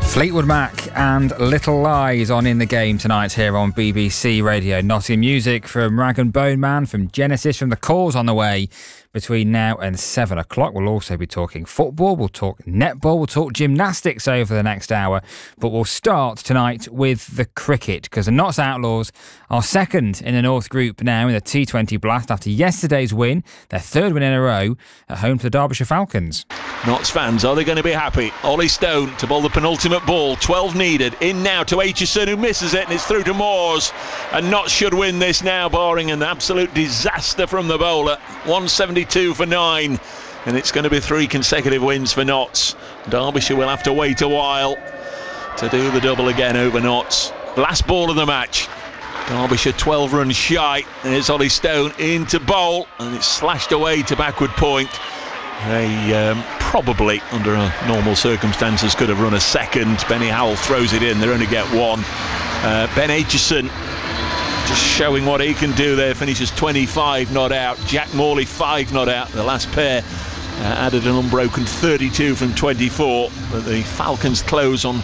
Fleetwood Mac and Little Lies on In the Game tonight here on BBC Radio Nottingham. Music from Rag and Bone Man, from Genesis, from The Cause on the way between now and 7 o'clock. We'll also be talking football, we'll talk netball, we'll talk gymnastics over the next hour. But we'll start tonight with the cricket, because the Notts Outlaws are second in the North Group now in the T20 Blast after yesterday's win, their third win in a row at home to the Derbyshire Falcons. Notts fans, are they going to be happy? Ollie Stone to bowl the penultimate ball, 12 needed, in now to Aitchison, who misses it, and it's through to Moores, and Notts should win this now, barring an absolute disaster from the bowler. 172 for 9, and it's going to be 3 consecutive wins for Notts. Derbyshire will have to wait a while to do the double again over Notts. Last ball of the match, Derbyshire 12 runs shy, and it's Ollie Stone into bowl, and it's slashed away to backward point. They probably, under normal circumstances, could have run a second. Benny Howell throws it in, they only get one. Ben Aitchison just showing what he can do there, finishes 25 not out. Jack Morley 5 not out. The last pair added an unbroken 32 from 24, but the Falcons close on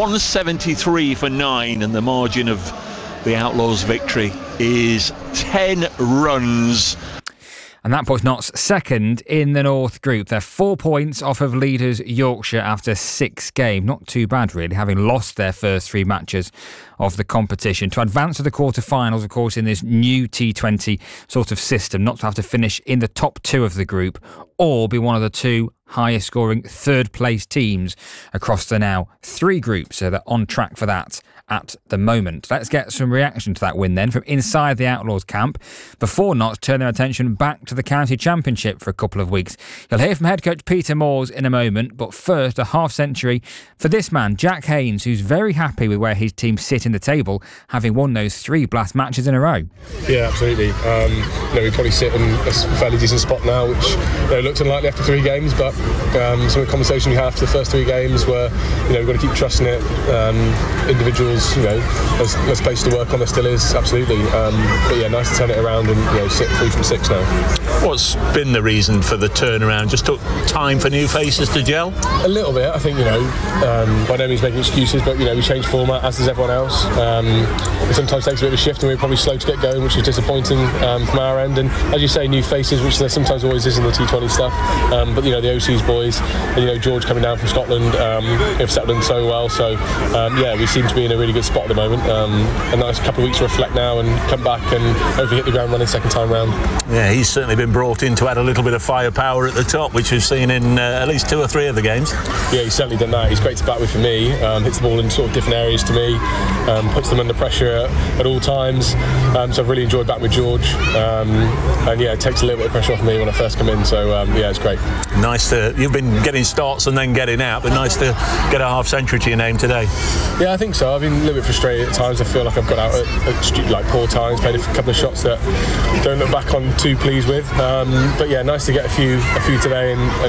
173 for 9, and the margin of the Outlaws' victory is 10 runs. And that puts Notts second in the North Group. They're 4 points off of leaders Yorkshire after 6 games. Not too bad, really, having lost their first 3 matches of the competition. To advance to the quarter-finals, of course, in this new T20 sort of system, not to have to finish in the top 2 of the group or be one of the 2 highest scoring third-place teams across the now 3 groups. So they're on track for that at the moment. Let's get some reaction to that win then from inside the Outlaws camp before Notts turn their attention back to the County Championship for a couple of weeks. You'll hear from head coach Peter Moores in a moment, but first a half century for this man, Jack Haynes, who's very happy with where his team sit in the table, having won those 3 Blast matches in a row. Yeah, absolutely. We probably sit in a fairly decent spot now, which looked unlikely after 3 games, but some of the conversation we had after the first 3 games were, we've got to keep trusting it. Individuals, there's place to work on, there still is, absolutely. But yeah, nice to turn it around and sit 3 from 6 now. What's been the reason for the turnaround? Just took time for new faces to gel? A little bit, I think, by no means making excuses, but we changed format as does everyone else. It sometimes takes a bit of a shift and we're probably slow to get going, which is disappointing from our end. And as you say, new faces, which there sometimes always is in the T20 stuff. But the OC's boys, and George coming down from Scotland, have settled in so well. So we seem to be in a really good spot at the moment. A nice couple of weeks to reflect now and come back and hopefully hit the ground running second time round. Yeah, he's certainly been brought in to add a little bit of firepower at the top, which we've seen in at least 2 or 3 of the games. Yeah, he's certainly done that. He's great to bat with for me. Hits the ball in sort of different areas to me. Puts them under pressure at all times. So I've really enjoyed batting with George. It takes a little bit of pressure off me when I first come in. So it's great. Nice you've been getting starts and then getting out, but nice to get a half century to your name today. Yeah, I think so. I've been a little bit frustrated at times. I feel like I've got out at poor times, played a couple of shots that don't look back on too pleased with. But yeah, nice to get a few today and